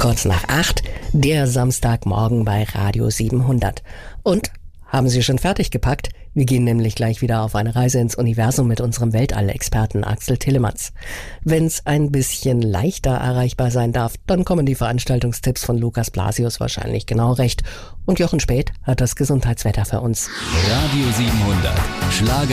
kurz nach 8, der Samstagmorgen bei Radio 700. Und, haben Sie schon fertig gepackt? Wir gehen nämlich gleich wieder auf eine Reise ins Universum mit unserem Weltall-Experten Axel Tillemanns. Wenn's ein bisschen leichter erreichbar sein darf, dann kommen die Veranstaltungstipps von Lukas Blasius wahrscheinlich genau recht. Und Jochen Späth hat das Gesundheitswetter für uns. Radio 700, Schlager